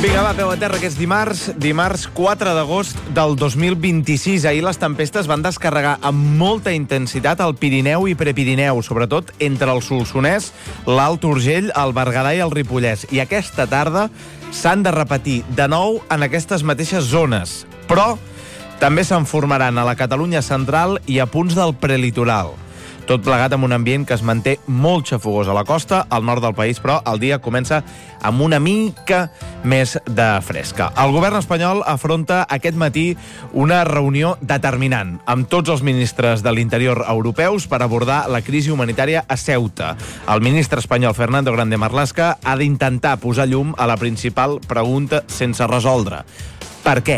Vinga, va, peu a terra, que és dimarts 4 d'agost del 2026. Ahir les tempestes van descarregar amb molta intensitat al Pirineu i Prepirineu, sobretot entre el Solsonès, l'Alt Urgell, el Berguedà i el Ripollès. I aquesta tarda s'han de repetir de nou en aquestes mateixes zones. Però també se'n formaran a la Catalunya central i a punts del prelitoral. Tot plegat amb un ambient que es manté molt xafogós a la costa, al nord del país, però el dia comença amb una mica més de fresca. El govern espanyol afronta aquest matí una reunió determinant amb tots els ministres de l'interior europeus per abordar la crisi humanitària a Ceuta. El ministre espanyol Fernando Grande Marlaska ha d'intentar posar llum a la principal pregunta sense resoldre. Per què?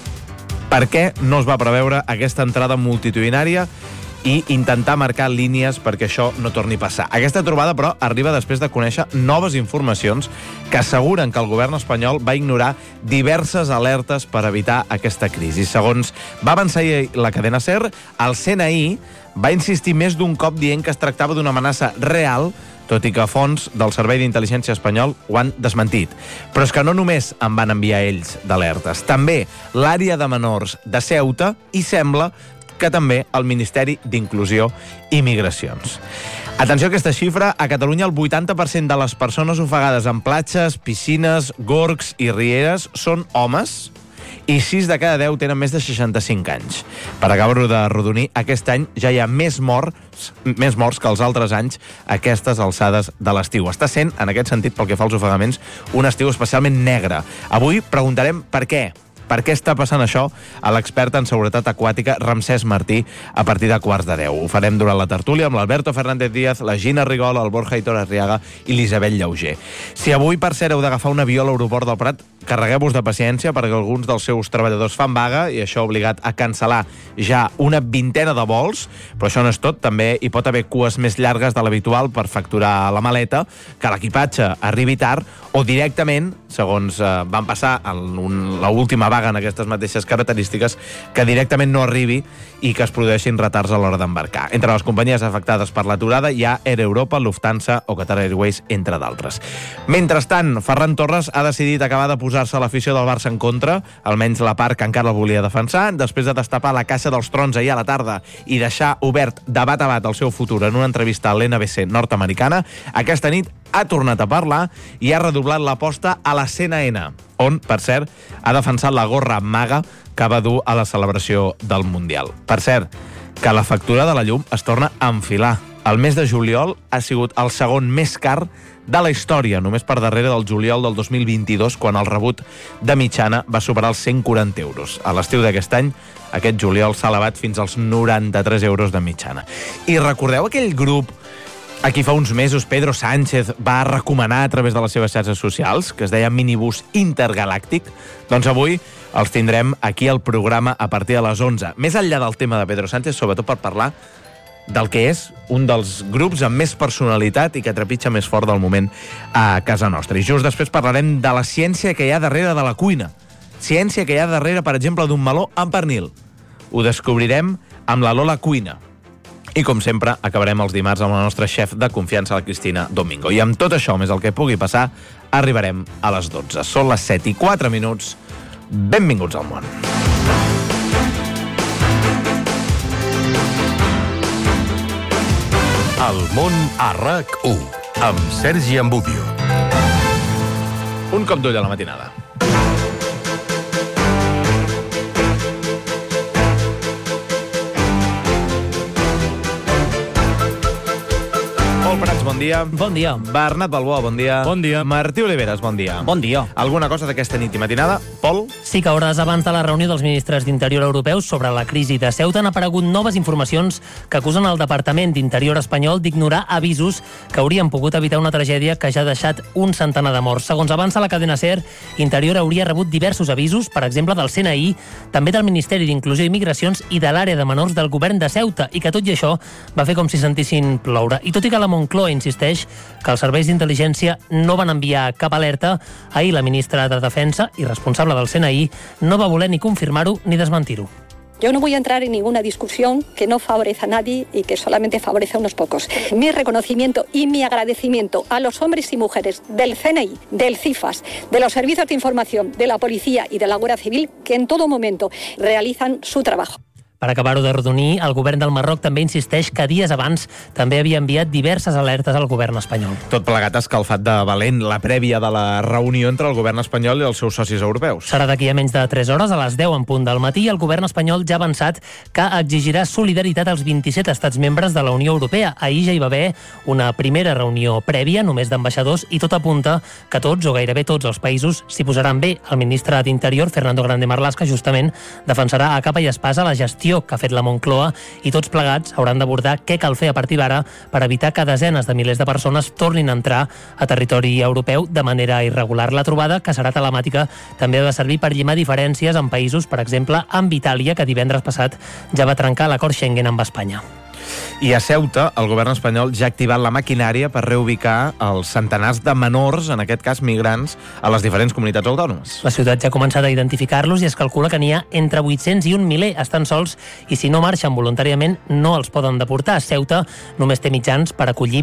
Per què no es va preveure aquesta entrada multitudinària i intentar marcar línies perquè això no torni a passar. Aquesta trobada, però, arriba després de conèixer noves informacions que asseguren que el govern espanyol va ignorar diverses alertes per evitar aquesta crisi. Segons va avançar la cadena SER, el CNI va insistir més d'un cop dient que es tractava d'una amenaça real, tot i que fonts del Servei d'Intel·ligència espanyol ho han desmentit. Però és que no només en van enviar ells d'alertes, també l'àrea de menors de Ceuta i sembla que també el Ministeri d'Inclusió i Migracions. Atenció a aquesta xifra, a Catalunya el 80% de les persones ofegades en platges, piscines, gorgs i rieres són homes i 6 de cada 10 tenen més de 65 anys. Per acabar-ho de rodonir, aquest any ja hi ha més morts que els altres anys a aquestes alçades de l'estiu. Està sent, en aquest sentit, pel que fa als ofegaments, un estiu especialment negre. Avui preguntarem per què. Per què està passant això a l'expert en seguretat aquàtica Ramsès Martí a partir de 9:15. Ho farem durant la tertúlia amb l'Alberto Fernández Díaz, la Gina Rigol, el Borja Hitor Arriaga i l'Isabel Llauger. Si avui, per cert, heu d'agafar un avió a l'aeroport del Prat, carregueu-vos de paciència perquè alguns dels seus treballadors fan vaga i això ha obligat a cancel·lar ja una vintena de vols, però això no és tot, també hi pot haver cues més llargues de l'habitual per facturar la maleta, que l'equipatge arribi tard o directament, segons van passar en l'última vaga en aquestes mateixes característiques, que directament no arribi i que es produeixin retards a l'hora d'embarcar. Entre les companyies afectades per l'aturada hi ha Air Europa, Lufthansa o Qatar Airways, entre d'altres. Mentrestant, Ferran Torres ha decidit acabar de posar-se l'afició del Barça en contra, almenys la part que encara el volia defensar, després de destapar la caixa dels trons ahir a la tarda i deixar obert de bat a bat el seu futur en una entrevista a l'NBC nord-americana. Aquesta nit ha tornat a parlar i ha redoblat l'aposta a la CNN, on, per cert, ha defensat la gorra maga que va dur a la celebració del Mundial. Per cert, que la factura de la llum es torna a enfilar. El mes de juliol ha sigut el segon més car de la història, només per darrere del juliol del 2022, quan el rebut de mitjana va superar els 140 euros. A l'estiu d'aquest any, aquest juliol s'ha elevat fins als 93 euros de mitjana. I recordeu aquell grup a qui fa uns mesos Pedro Sánchez va recomanar a través de les seves xarxes socials, que es deia Minibús Intergalàctic? Doncs avui els tindrem aquí al programa a partir de les 11. Més enllà del tema de Pedro Sánchez, sobretot per parlar del que és un dels grups amb més personalitat i que trepitja més fort del moment a casa nostra. I just després parlarem de la ciència que hi ha darrere de la cuina. Ciència que hi ha darrere, per exemple, d'un meló amb pernil. Ho descobrirem amb la Lola Cuina. I, com sempre, acabarem els dimarts amb la nostra xef de confiança, la Cristina Domingo. I amb tot això, més el que pugui passar, arribarem a les 12. Són les 7:04. Benvinguts al món. El món a RAC1, amb Sergi Ambudio. Un cop d'ull a la matinada. Pol Prats, bon dia. Bon dia. Bernat Balboa, bon dia. Bon dia. Martí Oliveres, bon dia. Bon dia. Alguna cosa d'aquesta nit i matinada? Pol? Sí que hores abans de la reunió dels ministres d'Interior europeus sobre la crisi de Ceuta han aparegut noves informacions que acusen el Departament d'Interior espanyol d'ignorar avisos que haurien pogut evitar una tragèdia que ja ha deixat un centenar de morts. Segons avança la cadena SER, Interior hauria rebut diversos avisos, per exemple del CNI, també del Ministeri d'Inclusió i Migracions i de l'àrea de menors del govern de Ceuta, i que tot i això va fer com si sentissin ploure. I tot i que la Moncloa insisteix que els serveis d'intel·ligència no van enviar cap alerta, ahir la ministra de Defensa i responsable del CNI no va voler ni confirmar-ho ni desmentir-ho. Yo no voy a entrar en ninguna discusión que no favorece a nadie y que solamente favorece a unos pocos. Mi reconocimiento y mi agradecimiento a los hombres y mujeres del CNI, del CIFAS, de los servicios de información, de la policía y de la Guardia Civil, que en todo momento realizan su trabajo. Per acabar-ho de rodonir, el govern del Marroc també insisteix que dies abans també havia enviat diverses alertes al govern espanyol. Tot plegat escalfat de valent la prèvia de la reunió entre el govern espanyol i els seus socis europeus. Serà d'aquí a menys de 3 hores, a les 10 en punt del matí, el govern espanyol ja ha avançat que exigirà solidaritat als 27 estats membres de la Unió Europea. Ahir ja hi va haver una primera reunió prèvia, només d'ambaixadors, i tot apunta que tots, o gairebé tots els països, s'hi posaran bé. El ministre d'Interior, Fernando Grande Marlaska, justament defensarà a capa i espasa la gestió que ha fet la Moncloa i tots plegats hauran d'abordar què cal fer a partir d'ara per evitar que desenes de milers de persones tornin a entrar a territori europeu de manera irregular. La trobada, que serà telemàtica, també ha de servir per llimar diferències en països, per exemple, amb Itàlia, que divendres passat ja va trencar l'acord Schengen amb Espanya. I a Ceuta, el govern espanyol ja ha activat la maquinària per reubicar els centenars de menors, en aquest cas migrants, a les diferents comunitats autònomes. La ciutat ja ha començat a identificar-los i es calcula que n'hi ha entre 800 i un miler. Estan sols i si no marxen voluntàriament no els poden deportar. Ceuta només té mitjans per acollir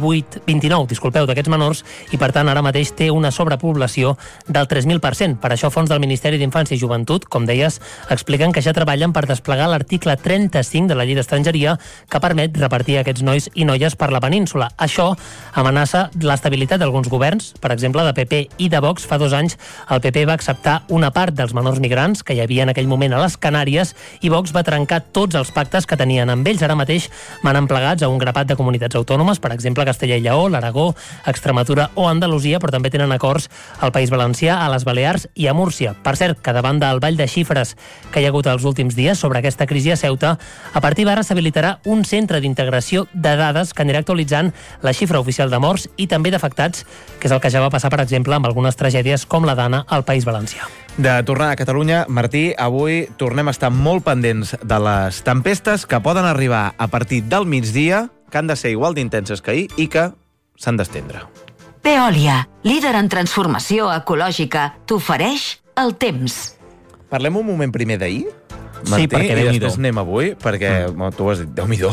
29 d'aquests menors i per tant ara mateix té una sobrepoblació del 3.000%. Per això fons del Ministeri d'Infància i Joventut, com deies, expliquen que ja treballen per desplegar l'article 35 de la Llei d'Estrangeria que permet repartir aquests nois i noies per la península. Això amenaça l'estabilitat d'alguns governs, per exemple de PP i de Vox. Fa 2 anys el PP va acceptar una part dels menors migrants que hi havia en aquell moment a les Canàries i Vox va trencar tots els pactes que tenien amb ells. Ara mateix manen plegats a un grapat de comunitats autònomes, per exemple Castella i Lleó, l'Aragó, Extremadura o Andalusia, però també tenen acords al País Valencià, a les Balears i a Múrcia. Per cert, que davant del ball de xifres que hi ha hagut els últims dies sobre aquesta crisi a Ceuta, a partir d'ara s'habilitarà un centre d'integració de dades que anirà actualitzant la xifra oficial de morts i també d'afectats, que és el que ja va passar, per exemple, amb algunes tragèdies com la d'Anna al País Valencià. De tornar a Catalunya, Martí, avui tornem a estar molt pendents de les tempestes que poden arribar a partir del migdia, que han de ser igual d'intenses que ahir i que s'han d'estendre. Veolia, líder en transformació ecològica, t'ofereix el temps. Parlem un moment primer d'ahir, Martí, sí, perquè i després anem avui, perquè tu ho has dit, Déu-n'hi-do.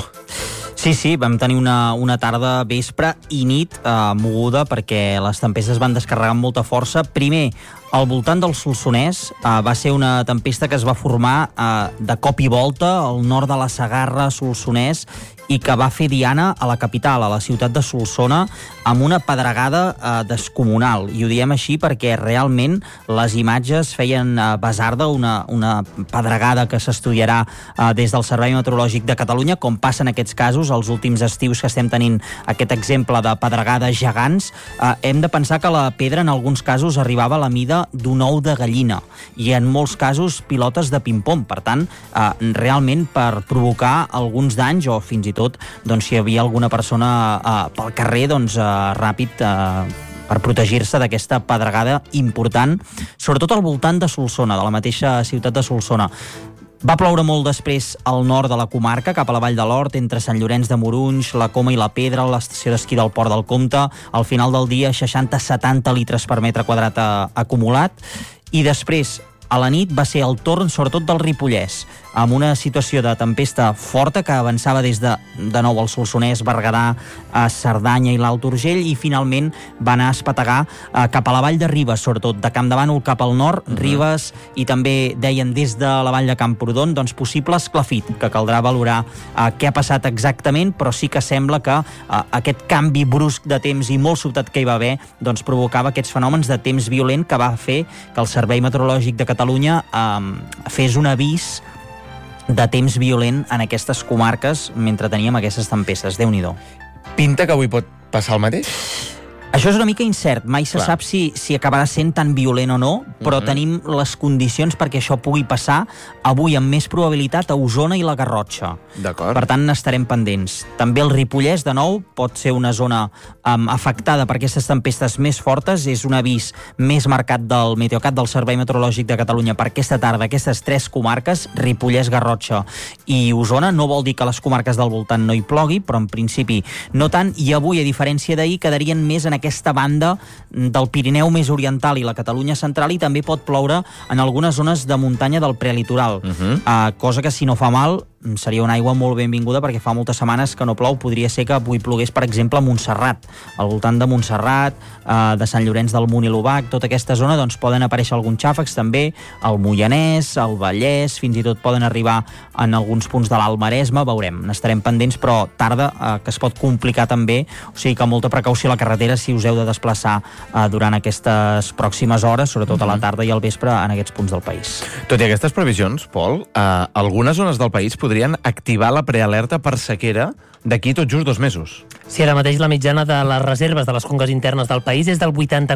Sí, vam tenir una tarda, vespre i nit moguda perquè les tempestes van descarregar amb molta força. Primer, al voltant del Solsonès va ser una tempesta que es va formar de cop i volta al nord de la Segarra Solsonès i que va fer diana a la capital, a la ciutat de Solsona, amb una pedregada descomunal. I ho diem així perquè realment les imatges feien basarda, una pedregada que s'estudiarà des del Servei Meteorològic de Catalunya, com passa en aquests casos, els últims estius que estem tenint aquest exemple de pedregades gegants. Hem de pensar que la pedra en alguns casos arribava a la mida d'un ou de gallina i en molts casos pilotes de ping-pong. Per tant, realment per provocar alguns danys o fins i tot si hi havia alguna persona pel carrer, ràpid per protegir-se d'aquesta pedregada important, sobretot al voltant de Solsona, de la mateixa ciutat de Solsona. Va ploure molt després al nord de la comarca, cap a la Vall de l'Hort, entre Sant Llorenç de Morunys, la Coma i la Pedra, l'estació d'esquí del Port del Comte. Al final del dia, 60-70 litres per metre quadrat acumulat. I després, a la nit, va ser el torn, sobretot del Ripollès, amb una situació de tempesta forta que avançava des de nou al Solsonès, Berguedà, a Cerdanya i l'Alt Urgell, i finalment va anar a espetegar cap a la Vall de Ribes, sobretot de Campdevànol cap al nord, Ribes, i també deien des de la Vall de Camprodon, possible esclafit, que caldrà valorar què ha passat exactament, però sí que sembla que aquest canvi brusc de temps i molt sobtat que hi va haver provocava aquests fenòmens de temps violent que va fer que el Servei Meteorològic de Catalunya fes un avís de temps violent en aquestes comarques mentre teníem aquestes tempestes. Déu-n'hi-do. Pinta que avui pot passar el mateix? Això és una mica incert, mai se sap si acabarà sent tan violent o no, però tenim les condicions perquè això pugui passar avui amb més probabilitat a Osona i la Garrotxa. D'acord. Per tant, n'estarem pendents. També el Ripollès, de nou, pot ser una zona afectada per aquestes tempestes més fortes. És un avís més marcat del Meteocat, del Servei Meteorològic de Catalunya, per aquesta tarda, aquestes 3 comarques, Ripollès, Garrotxa i Osona. No vol dir que a les comarques del voltant no hi plogui, però en principi no tant, i avui, a diferència d'ahir, quedarien més en aquesta banda del Pirineu més oriental i la Catalunya central, i també pot ploure en algunes zones de muntanya del prelitoral, cosa que, si no fa mal, seria una aigua molt benvinguda, perquè fa moltes setmanes que no plou. Podria ser que avui plogués, per exemple, a Montserrat, al voltant de Montserrat, de Sant Llorenç del Munt i l'Obac, tota aquesta zona, doncs poden aparèixer alguns xàfecs també, al Moianès, al Vallès, fins i tot poden arribar en alguns punts de l'Alt Maresme, veurem, n'estarem pendents, però tarda, que es pot complicar també, o sigui que molta precaució a la carretera si us heu de desplaçar durant aquestes pròximes hores, sobretot a la tarda i al vespre en aquests punts del país. Tot i aquestes previsions, Pol, algunes zones del país podrien activar la prealerta per sequera d'aquí tot just 2 mesos. Sí, ara mateix la mitjana de les reserves de les conques internes del país és del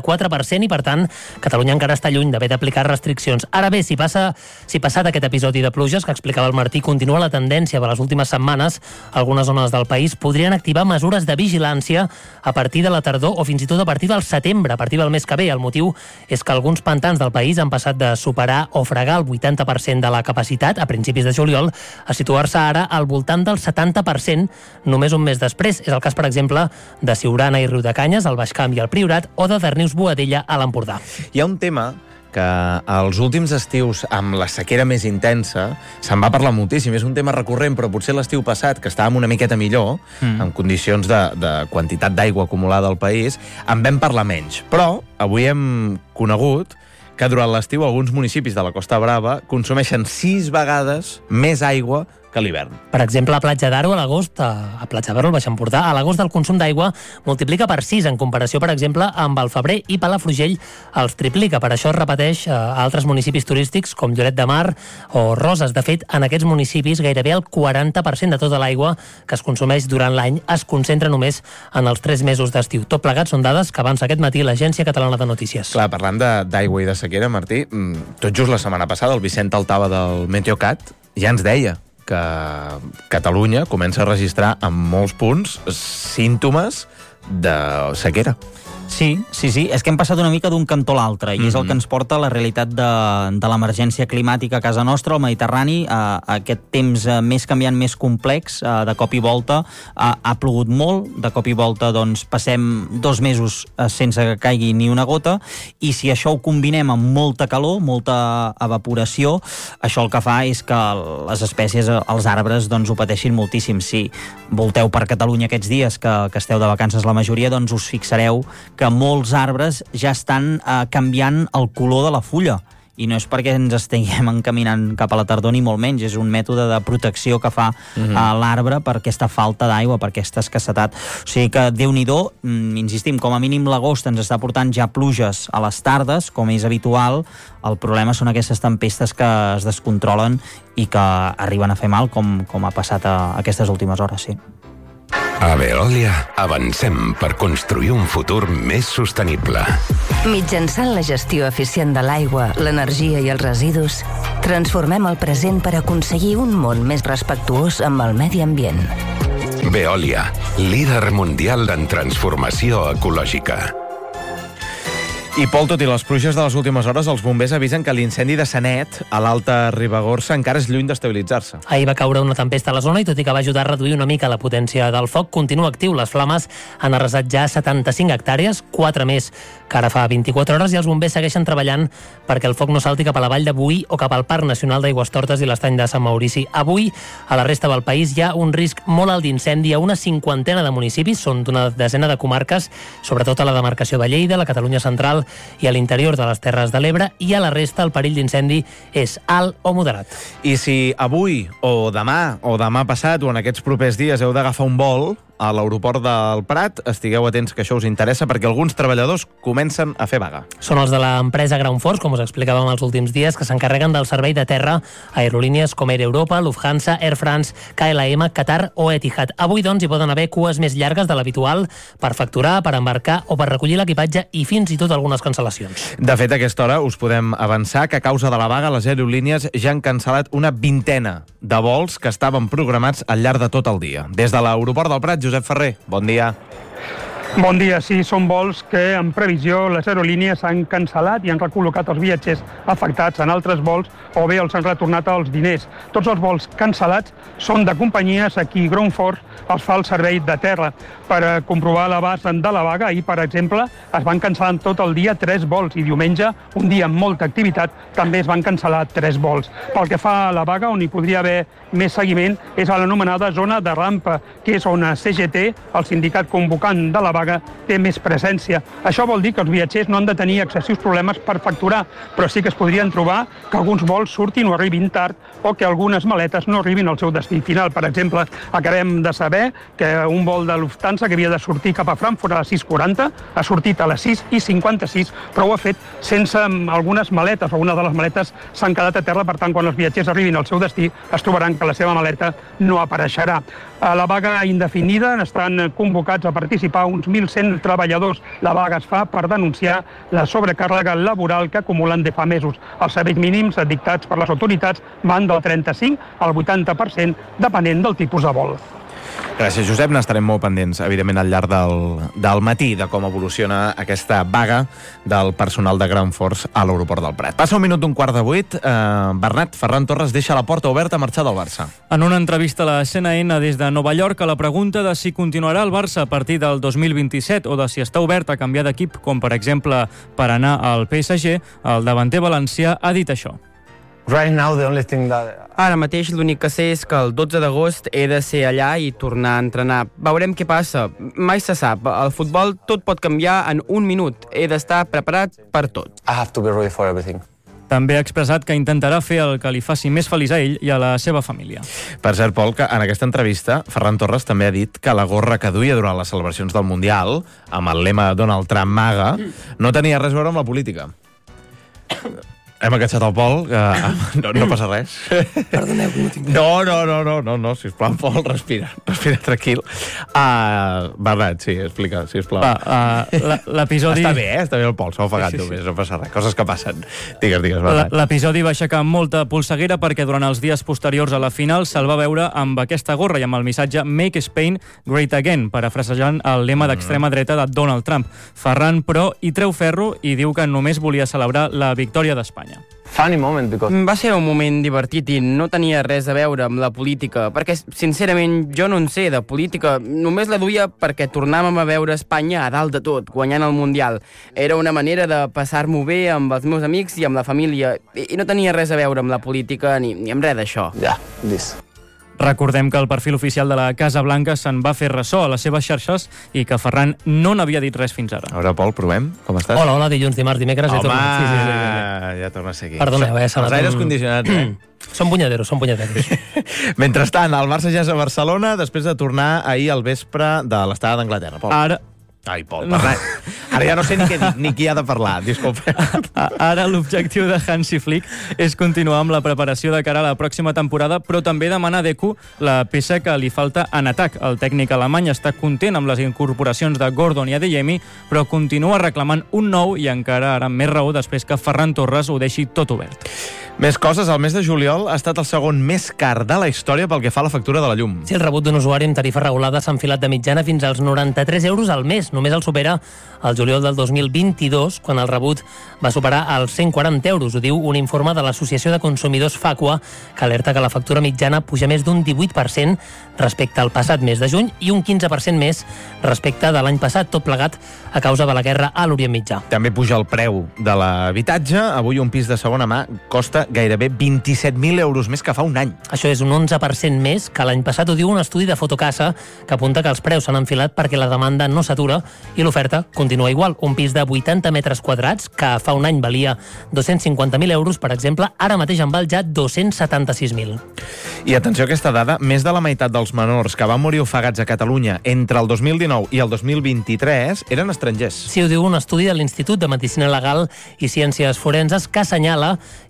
84% i, per tant, Catalunya encara està lluny d'haver d'aplicar restriccions. Ara bé, si passat aquest episodi de pluges que explicava el Martí continua la tendència de les últimes setmanes, algunes zones del país podrien activar mesures de vigilància a partir de la tardor o fins i tot a partir del setembre, a partir del mes que ve. El motiu és que alguns pantans del país han passat de superar o fregar el 80% de la capacitat a principis de juliol a situar-se ara al voltant del 70% només un mes després. És el cas, per exemple, de Siurana i Riudecanyes, al Baix Camp i al Priorat, o de Darnius-Boadella, a l'Empordà. Hi ha un tema que als últims estius, amb la sequera més intensa, se'n va parlar moltíssim. És un tema recurrent, però potser l'estiu passat, que estàvem una miqueta millor, en condicions de quantitat d'aigua acumulada al país, en vam parlar menys. Però avui hem conegut que durant l'estiu alguns municipis de la Costa Brava consumeixen 6 vegades més aigua que l'hivern. Per exemple, a Platja d'Aro, a l'agost, a Platja d'Aro, al Baix Empordà, a l'agost el consum d'aigua multiplica per 6 en comparació, per exemple, amb el febrer, i Palafrugell els triplica. Per això es repeteix a altres municipis turístics com Lloret de Mar o Roses. De fet, en aquests municipis gairebé el 40% de tota l'aigua que es consumeix durant l'any es concentra només en els 3 mesos d'estiu. Tot plegat són dades que avança aquest matí l'Agència Catalana de Notícies. Clar, parlant d'aigua i de sequera, Martí, tot just la setmana passada el Vicent Altava del Meteocat ja ens deia que Catalunya comença a registrar en molts punts símptomes de sequera. Sí, és que hem passat una mica d'un cantó a l'altre, i és el que ens porta a la realitat de l'emergència climàtica a casa nostra, al Mediterrani, aquest temps més canviant, més complex, de cop i volta ha plogut molt, de cop i volta doncs passem 2 mesos sense que caigui ni una gota, i si això ho combinem amb molta calor, molta evaporació, això el que fa és que les espècies, els arbres, doncs ho pateixin moltíssim. Si volteu per Catalunya aquests dies, que esteu de vacances la majoria, doncs us fixareu que molts arbres ja estan canviant el color de la fulla. I no és perquè ens estiguem encaminant cap a la tardor, ni molt menys. És un mètode de protecció que fa l'arbre per aquesta falta d'aigua, per aquesta escassetat. O sigui que, Déu-n'hi-do, insistim, com a mínim l'agost ens està portant ja pluges a les tardes, com és habitual. El problema són aquestes tempestes que es descontrolen i que arriben a fer mal, com ha passat a aquestes últimes hores, sí. A Veolia avancem per construir un futur més sostenible. Mitjançant la gestió eficient de l'aigua, l'energia i els residus, transformem el present per aconseguir un món més respectuós amb el medi ambient. Veolia, líder mundial en transformació ecològica. I, Pol, tot i les pluges de les últimes hores, els bombers avisen que l'incendi de Sanet, a l'Alta Ribagorça, encara és lluny d'estabilitzar-se. Ahir va caure una tempesta a la zona i, tot i que va ajudar a reduir una mica la potència del foc, continua actiu. Les flames han arrasat ja 75 hectàrees, 4 més que ara fa 24 hores, i els bombers segueixen treballant perquè el foc no salti cap a la vall de Boí o cap al Parc Nacional d'Aigüestortes i l'Estany de Sant Maurici. Avui, a la resta del país, hi ha un risc molt alt d'incendi a una 50ena de municipis, són d'una desena de comarques, sobretot a la demarcació de Lleida, la Catalunya central i a l'interior de les Terres de l'Ebre, i a la resta el perill d'incendi és alt o moderat. I si avui o demà passat o en aquests propers dies heu d'agafar un vol a l'aeroport del Prat, estigueu atents que això us interessa perquè alguns treballadors comencen a fer vaga. Són els de l'empresa Ground Force, com us explicàvem els últims dies, que s'encarreguen del servei de terra a aerolínies com Air Europa, Lufthansa, Air France, KLM, Qatar o Etihad. Avui, doncs, hi poden haver cues més llargues de l'habitual per facturar, per embarcar o per recollir l'equipatge i fins i tot algunes cancel·lacions. De fet, a aquesta hora us podem avançar que a causa de la vaga les aerolínies ja han cancel·lat una 20ena de vols que estaven programats al llarg de tot el dia. Des de l'aeroport del Prat, Josep Ferrer, bon dia. Bon dia, sí, són vols que en previsió les aerolínies han cancel·lat i han recol·locat els viatgers afectats en altres vols o bé els han retornat els diners. Tots els vols cancel·lats són de companyies a qui Ground Force els fa el servei de terra. Per comprovar l'abast de la vaga, ahir, per exemple, es van cancel·lar en tot el dia 3 vols i diumenge, un dia amb molta activitat, també es van cancel·lar 3 vols. Pel que fa a la vaga, on hi podria haver més seguiment, és a l'anomenada zona de rampa, que és on CGT, el sindicat convocant de la vaga, té més presència. Això vol dir que els viatgers no han de tenir excessius problemes per facturar, però sí que es podrien trobar que alguns vols surtin o arribin tard o que algunes maletes no arribin al seu destí final. Per exemple, acabem de saber que un vol de Lufthansa que havia de sortir cap a Frankfurt a les 6:40 ha sortit a les 6:56, però ho ha fet sense algunes maletes. Algunes de les maletes s'han quedat a terra, per tant, quan els viatgers arribin al seu destí es trobaran que la seva maleta no apareixerà. A la vaga indefinida estan convocats a participar uns 1.100 treballadors. La vaga es fa per denunciar la sobrecàrrega laboral que acumulen de fa mesos. Els serveis mínims dictats per les autoritats van del 35 al 80%, depenent del tipus de vol. Gràcies, Josep. N'estarem molt pendents, evidentment, al llarg del matí de com evoluciona aquesta vaga del personal de Ground Force a l'aeroport del Prat. Passa un minut d'un 7:15. Bernat, Ferran Torres deixa la porta oberta a marxar del Barça. En una entrevista a la CNN des de Nova York, a la pregunta de si continuarà el Barça a partir del 2027 o de si està obert a canviar d'equip, com per exemple per anar al PSG, el davanter valencià ha dit això. Ara mateix l'únic que sé és que el 12 d'agost he de ser allà i tornar a entrenar. Veurem què passa. Mai se sap. Al futbol tot pot canviar en un minut. He d'estar preparat per tot. També ha expressat que intentarà fer el que li faci més feliç a ell i a la seva família. Per cert, Pol, que en aquesta entrevista Ferran Torres també ha dit que la gorra que duia durant les celebracions del Mundial, amb el lema Donald Trump MAGA, no tenia res a veure amb la política. Hem enganxat el Pol, no passa res. Perdoneu, que no tinc... No, sisplau, Pol, respira tranquil. Bernat, sí, explica, sisplau. L'episodi... Està bé el Pol, s'ha ofegat només, no passa res, coses que passen. Digues, Bernat. L'episodi va aixecar molta polseguera perquè durant els dies posteriors a la final se'l va veure amb aquesta gorra i amb el missatge Make Spain Great Again, parafrasejant el lema d'extrema dreta de Donald Trump. Ferran, però, hi treu ferro i diu que només volia celebrar la victòria d'Espanya. Va ser un moment divertit i no tenia res a veure amb la política, perquè, sincerament, jo no en sé de política. Només la duia perquè tornàvem a veure Espanya a dalt de tot, guanyant el Mundial. Era una manera de passar-m'ho bé amb els meus amics i amb la família, i no tenia res a veure amb la política ni amb res d'això. Recordem que el perfil oficial de la Casa Blanca se'n va fer ressò a les seves xarxes i que Ferran no n'havia dit res fins ara. A veure, Pol, provem. Com estàs? Hola, dilluns, dimarts, dimecres... Home, ja torna a ser aquí. Perdoneu, Els aires condicionats, Són punyaderos. Mentrestant, el Barça ja és a Barcelona després de tornar ahir al vespre de l'estada d'Anglaterra. Pol. Ai, Pol, ara ja no sé ni qui ha de parlar, disculpa. Ara l'objectiu de Hansi Flick és continuar amb la preparació de cara a la pròxima temporada, però també demanar a Deco la peça que li falta en atac. El tècnic alemany està content amb les incorporacions de Gordon i Adeyemi, però continua reclamant un nou i encara ara amb més raó després que Ferran Torres ho deixi tot obert. Més coses, el mes de juliol ha estat el segon més car de la història pel que fa a la factura de la llum. Sí, el rebut d'un usuari amb tarifa regulada s'ha enfilat de mitjana fins als 93 euros al mes. Només el supera el juliol del 2022, quan el rebut va superar els 140 euros. Ho diu un informe de l'Associació de Consumidors Facua, que alerta que la factura mitjana puja més d'un 18% respecte al passat mes de juny i un 15% més respecte de l'any passat, tot plegat a causa de la guerra a l'Orient Mitjà. També puja el preu de l'habitatge. Avui un pis de segona mà costa gairebé 27.000 euros més que fa un any. Això és un 11% més que l'any passat, ho diu un estudi de Fotocasa que apunta que els preus s'han enfilat perquè la demanda no s'atura i l'oferta continua igual. Un pis de 80 metres quadrats, que fa un any valia 250.000 euros, per exemple, ara mateix en val ja 276.000. I atenció a aquesta dada, més de la meitat dels menors que van morir ofegats a Catalunya entre el 2019 i el 2023 eren estrangers. Sí, ho diu un estudi de l'Institut de Medicina Legal i Ciències Forenses que assenyala i que vincula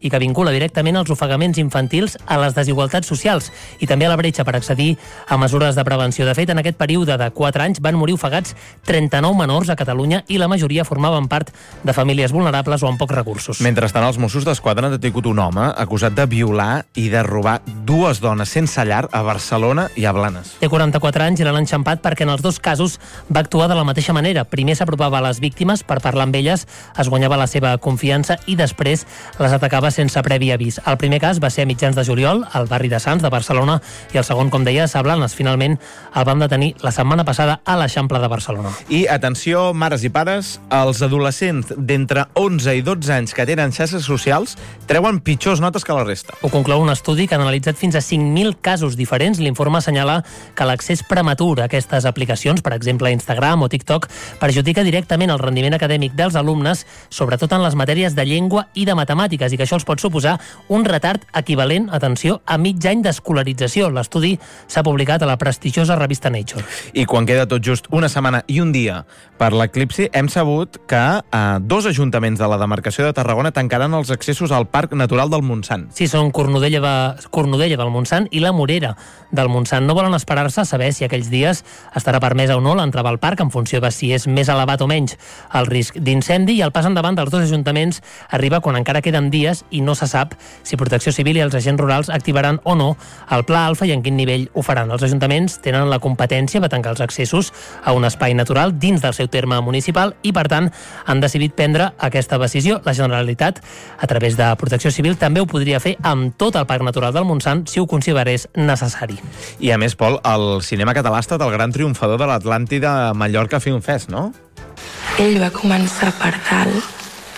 vincula directament els ofegaments infantils a les desigualtats socials i també a la bretxa per accedir a mesures de prevenció. De fet, en aquest període de 4 anys van morir ofegats 39 menors a Catalunya i la majoria formaven part de famílies vulnerables o amb pocs recursos. Mentrestant, els Mossos d'Esquadra han detingut un home acusat de violar i de robar 2 dones sense llar a Barcelona i a Blanes. Té 44 anys i l'han enxampat perquè en els 2 casos va actuar de la mateixa manera. Primer s'apropava a les víctimes per parlar amb elles, es guanyava la seva confiança i després les atacava sense previ avís. El primer cas va ser a mitjans de juliol, al barri de Sants de Barcelona, i el segon, com deies, a Blanes. Finalment el vam detenir la setmana passada a l'Eixample de Barcelona. I, atenció, mares i pares, els adolescents d'entre 11 i 12 anys que tenen xarxes socials treuen pitjors notes que la resta. Ho conclou un estudi que ha analitzat fins a 5.000 casos diferents. L'informe assenyala que l'accés prematur a aquestes aplicacions, per exemple Instagram o TikTok, perjudica directament el rendiment acadèmic dels alumnes, sobretot en les matèries de llengua i de matemàtiques, i que això els pot suposar un retard equivalent, atenció, a mig any d'escolarització. L'estudi s'ha publicat a la prestigiosa revista Nature. I quan queda tot just una setmana i un dia per l'eclipsi, hem sabut que 2 ajuntaments de la demarcació de Tarragona tancaran els accessos al Parc Natural del Montsant. Sí, són Cornudella del Montsant i la Morera del Montsant. No volen esperar-se a saber si aquells dies estarà permesa o no l'entrada al parc en funció de si és més elevat o menys el risc d'incendi, i el pas endavant dels 2 ajuntaments arriba quan encara queden dies i no se sap si Protecció Civil i els agents rurals activaran o no el Pla Alfa i en quin nivell ho faran. Els ajuntaments tenen la competència de tancar els accessos a un espai natural dins del seu terme municipal i, per tant, han decidit prendre aquesta decisió. La Generalitat, a través de Protecció Civil, també ho podria fer amb tot el Parc Natural del Montsant si ho considerés necessari. I, a més, Pol, el cinema català ha estat el gran triomfador de l'Atlàntida Mallorca Film Fest, no? Ell va començar per dalt,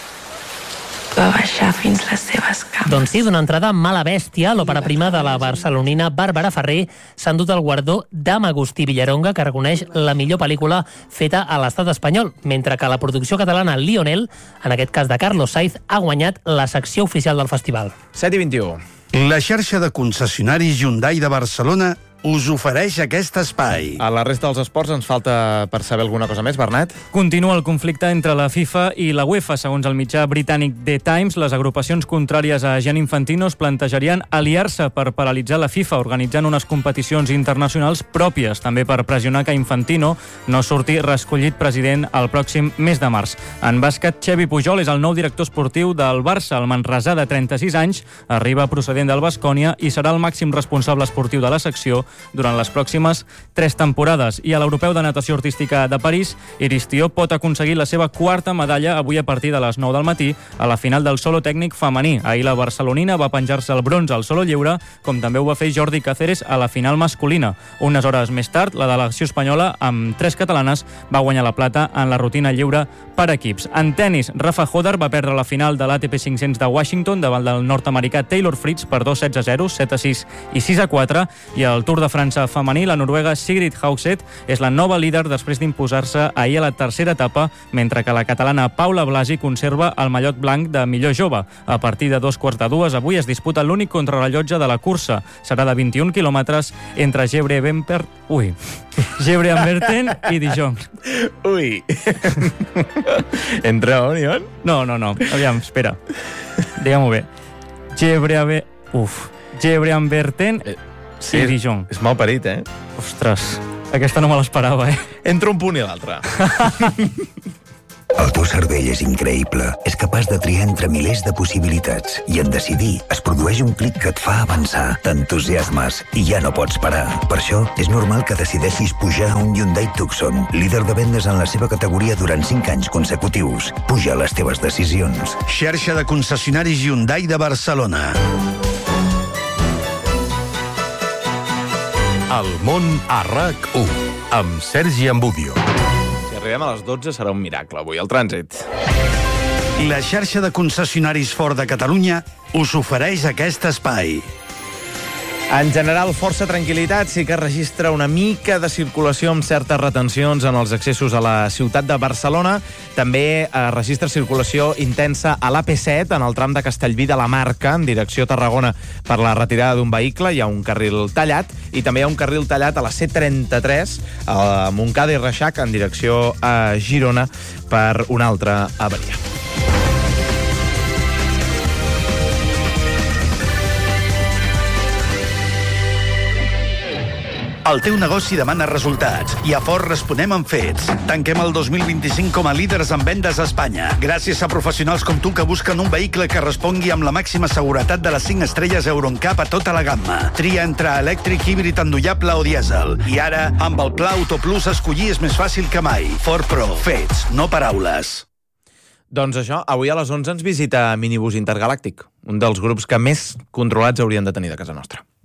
va baixar fins les seves cames. Doncs sí, d'una entrada mala bèstia, l'òpera prima de la barcelonina Bàrbara Ferrer s'ha endut el guardó d'Am Agustí Villaronga, que reconeix la millor pel·lícula feta a l'estat espanyol, mentre que la producció catalana Lionel, en aquest cas de Carlos Saiz, ha guanyat la secció oficial del festival. 7:21. La xarxa de concessionaris Hyundai de Barcelona us ofereix aquest espai. A la resta dels esports ens falta per saber alguna cosa més, Bernat? Continua el conflicte entre la FIFA i la UEFA. Segons el mitjà britànic The Times, les agrupacions contràries a Gianni Infantino es plantejarien aliar-se per paralitzar la FIFA, organitzant unes competicions internacionals pròpies, també per pressionar que Infantino no surti reescollit president el pròxim mes de març. En bàsquet, Xevi Pujol és el nou director esportiu del Barça. El manresà de 36 anys arriba procedent del Baskonia i serà el màxim responsable esportiu de la secció durant les pròximes 3 temporades. I a l'Europeu de Natació Artística de París, Iris Tió pot aconseguir la seva 4ª medalla avui a partir de les 9 del matí a la final del solo tècnic femení. Ahir la barcelonina va penjar-se el bronze al solo lliure, com també ho va fer Jordi Cáceres a la final masculina. Unes hores més tard, la delegació espanyola, amb 3 catalanes, va guanyar la plata en la rutina lliure per equips. En tennis, Rafa Hodder va perdre la final de l'ATP 500 de Washington davant del nord-americà Taylor Fritz per 2-7-0, 7-6 i 6-4, i el Tour de França femení, la noruega Sigrid Haugset és la nova líder després d'imposar-se ahir a la tercera etapa, mentre que la catalana Paula Blasi conserva el mallot blanc de millor jove. A partir de 2:15 avui es disputa l'únic contrarellotge de la cursa. Serà de 21 quilòmetres entre Gebre-en-Berten i Dijon. Ui. Entre on i on? No. Aviam, espera. Digue-m'ho bé. Gebre-en-Berten i Dijon. És mal parit, eh? Ostres, aquesta no me l'esperava, eh? Entre un punt i l'altre. El teu cervell és increïble. És capaç de triar entre milers de possibilitats. I en decidir es produeix un clic que et fa avançar. T'entusiasmes i ja no pots parar. Per això, és normal que decideixis pujar a un Hyundai Tucson, líder de vendes en la seva categoria durant 5 anys consecutius. Puja les teves decisions. Xarxa de concessionaris Hyundai de Barcelona. El món a RAC1, amb Sergi Ambudio. Si arribem a les 12 serà un miracle avui, el trànsit. La xarxa de concessionaris Ford de Catalunya us ofereix aquest espai. En general, força tranquil·litat, sí que registra una mica de circulació amb certes retencions en els accessos a la ciutat de Barcelona. També registra circulació intensa a l'AP7, en el tram de Castellví de la Marca, en direcció a Tarragona, per la retirada d'un vehicle. Hi ha un carril tallat, i també hi ha un carril tallat a la C33, a Montcada i Reixac, en direcció a Girona, per una altra avaria. El teu negoci demana resultats i a Ford responem amb fets. Tanquem el 2025 com a líders en vendes a Espanya, gràcies a professionals com tu que busquen un vehicle que respongui amb la màxima seguretat de les 5 estrelles Euro NCAP a tota la gamma. Tria entre elèctric, híbrid endollable o dièsel. I ara, amb el Pla Auto Plus, escollir és més fàcil que mai. Ford Pro. Fets, no paraules. Doncs això, avui a les 11 ens visita Minibús Intergalàctic, un dels grups que més controlats haurien de tenir de casa nostra.